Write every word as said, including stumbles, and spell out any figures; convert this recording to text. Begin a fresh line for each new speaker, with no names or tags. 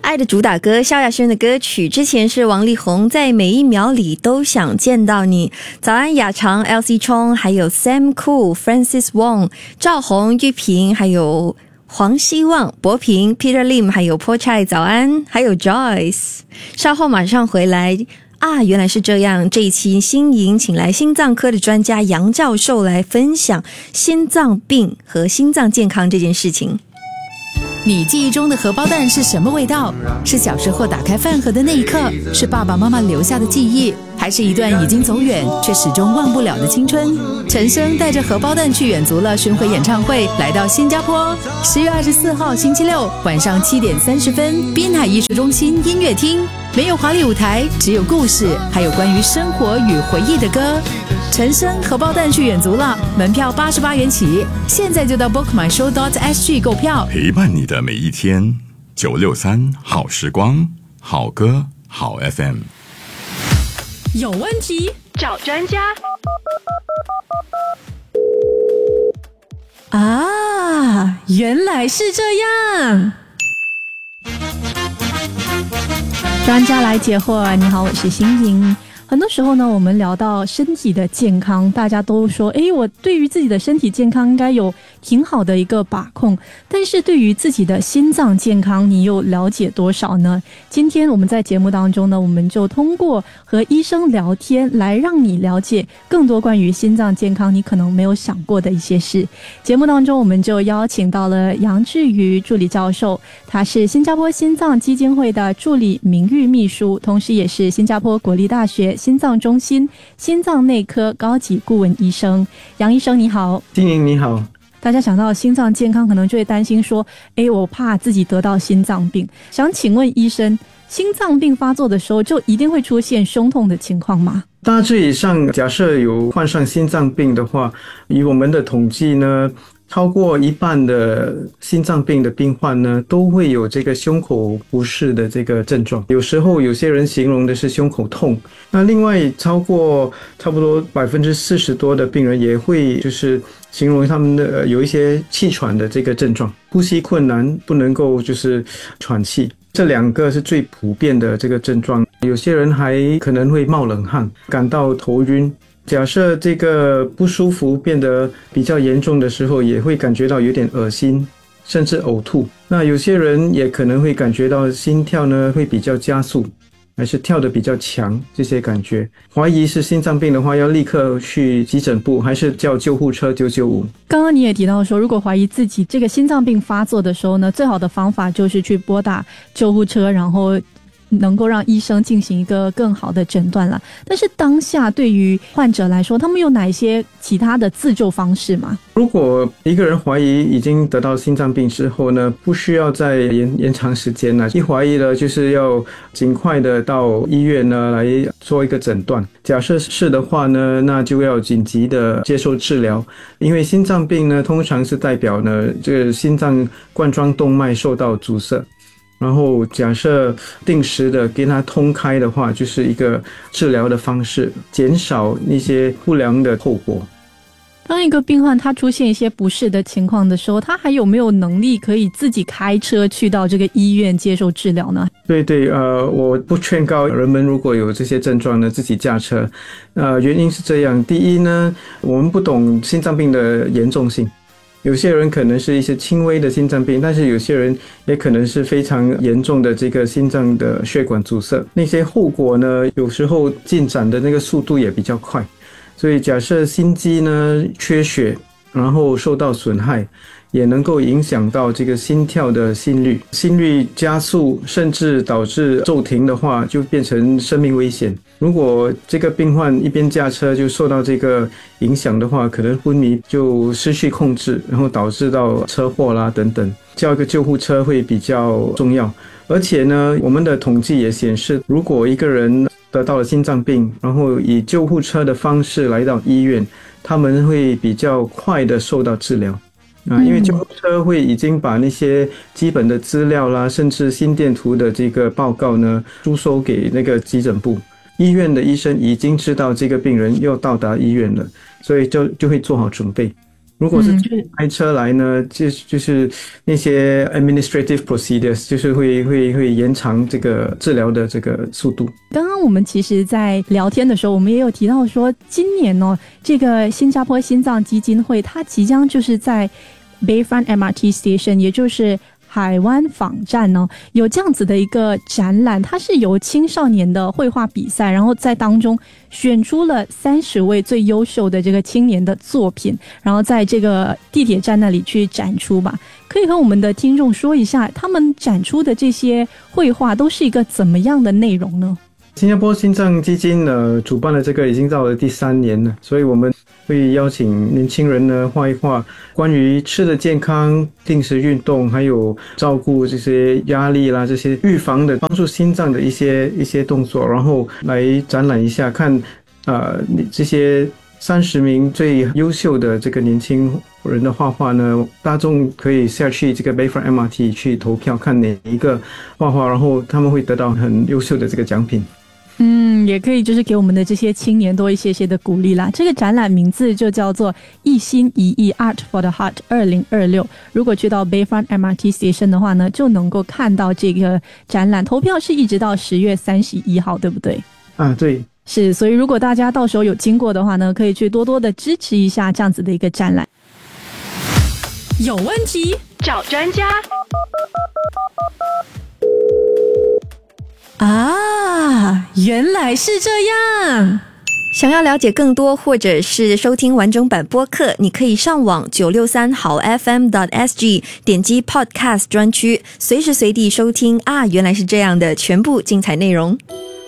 爱的主打歌，萧亚轩的歌曲，之前是王力宏在每一秒里都想见到你。早安雅长 L C 冲，还有 Sam Coo Francis Wong 赵红玉萍，还有黄希望博平 Peter Lim， 还有 Po Chai 早安，还有 Joyce。 稍后马上回来啊，原来是这样。这一期新营请来心脏科的专家杨教授来分享心脏病和心脏健康这件事情。
你记忆中的荷包蛋是什么味道？是小时候打开饭盒的那一刻，是爸爸妈妈留下的记忆，还是一段已经走远却始终忘不了的青春？陈升带着荷包蛋去远足了巡回演唱会来到新加坡，十月二十四号星期六晚上七点三十分，滨海艺术中心音乐厅。没有华丽舞台，只有故事，还有关于生活与回忆的歌。陈升荷包蛋去远足了，门票八十八元起，现在就到 book my show dot s g 购票。
陪伴你的每一天，九六三好时光，好歌好 F M。
有问题
找专家
啊，原来是这样。专家来解惑，你好，我是欣莹。很多时候呢，我们聊到身体的健康，大家都说诶，我对于自己的身体健康应该有挺好的一个把控，但是对于自己的心脏健康你又了解多少呢？今天我们在节目当中呢，我们就通过和医生聊天来让你了解更多关于心脏健康你可能没有想过的一些事。节目当中我们就邀请到了杨志瑜助理教授，他是新加坡心脏基金会的助理名誉秘书，同时也是新加坡国立大学心脏中心心脏内科高级顾问医生。杨医生你好。
金莹你好。
大家想到心脏健康可能就会担心说，诶，我怕自己得到心脏病。想请问医生，心脏病发作的时候就一定会出现胸痛的情况吗？
大致以上，假设有患上心脏病的话，以我们的统计呢，超过一半的心脏病的病患呢，都会有这个胸口不适的这个症状。有时候有些人形容的是胸口痛。那另外超过差不多百分之四十多的病人也会就是形容他们的有一些气喘的这个症状，呼吸困难，不能够就是喘气。这两个是最普遍的这个症状。有些人还可能会冒冷汗，感到头晕。假设这个不舒服变得比较严重的时候，也会感觉到有点恶心，甚至呕吐。那有些人也可能会感觉到心跳呢会比较加速，还是跳得比较强，这些感觉。怀疑是心脏病的话，要立刻去急诊部，还是叫救护车九九五。
刚刚你也提到说，如果怀疑自己这个心脏病发作的时候呢，最好的方法就是去拨打救护车，然后能够让医生进行一个更好的诊断了。但是当下对于患者来说，他们有哪一些其他的自救方式吗？
如果一个人怀疑已经得到心脏病之后呢，不需要再延延长时间了。一怀疑了，就是要尽快的到医院呢来做一个诊断。假设是的话呢，那就要紧急的接受治疗。因为心脏病呢，通常是代表呢这个心脏冠状动脉受到阻塞。然后假设定时的给它通开的话，就是一个治疗的方式，减少那些不良的后果。
当一个病患他出现一些不适的情况的时候，他还有没有能力可以自己开车去到这个医院接受治疗呢？
对对，呃，我不劝告人们如果有这些症状呢，自己驾车。呃，原因是这样，第一呢，我们不懂心脏病的严重性。有些人可能是一些轻微的心脏病，但是有些人也可能是非常严重的这个心脏的血管阻塞。那些后果呢，有时候进展的那个速度也比较快。所以假设心肌呢缺血，然后受到损害，也能够影响到这个心跳的心率，心率加速甚至导致骤停的话，就变成生命危险。如果这个病患一边驾车就受到这个影响的话，可能昏迷就失去控制，然后导致到车祸啦等等，叫一个救护车会比较重要。而且呢，我们的统计也显示，如果一个人得到了心脏病，然后以救护车的方式来到医院，他们会比较快的受到治疗。啊，因为救护车会已经把那些基本的资料啦，甚至心电图的这个报告呢，输收给那个急诊部。医院的医生已经知道这个病人要到达医院了，所以就就会做好准备。 如果是开车来呢，嗯、就就是那些 administrative procedures， 就是会会会延长这个治疗的这个速度。
刚刚我们其实在聊天的时候，我们也有提到说，今年哦，这个新加坡心脏基金会它即将就是在 Bayfront M R T Station， 也就是海湾坊站呢，有这样子的一个展览，它是由青少年的绘画比赛，然后在当中选出了三十位最优秀的这个青年的作品，然后在这个地铁站那里去展出吧。可以和我们的听众说一下，他们展出的这些绘画都是一个怎么样的内容呢？
新加坡心脏基金呢主办的这个已经到了第三年了，所以我们会邀请年轻人呢画一画关于吃的健康、定时运动，还有照顾这些压力啦，这些预防的帮助心脏的一些一些动作，然后来展览一下，看呃这些三十名最优秀的这个年轻人的画画呢，大众可以下去这个 Bayfront M R T 去投票，看哪一个画画，然后他们会得到很优秀的这个奖品。
嗯，也可以就是给我们的这些青年多一些些的鼓励啦。这个展览名字就叫做一心一意 Art for the Heart 二零二六。如果去到 Bayfront M R T Station 的话呢，就能够看到这个展览。投票是一直到十月三十一号，对不对？
啊，对。
是，所以如果大家到时候有经过的话呢，可以去多多的支持一下这样子的一个展览。
有问题找专家。啊，原来是这样。想要了解更多或者是收听完整版播客，你可以上网九六三好 F M dot S G 点击 Podcast 专区，随时随地收听啊，原来是这样的全部精彩内容。